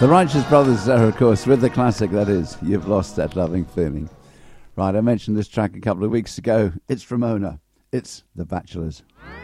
The Righteous Brothers are, of course, with the classic that is You've Lost That Loving Feeling. Right, I mentioned this track a couple of weeks ago. It's Ramona. It's The Bachelors.